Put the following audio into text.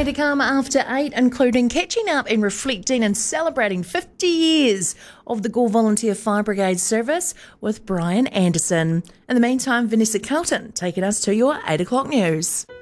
Plenty to come after 8, including catching up and reflecting and celebrating 50 years of the Gore Volunteer Fire Brigade service with Brian Anderson. In the meantime, Vanessa Carlton taking us to your 8 o'clock news.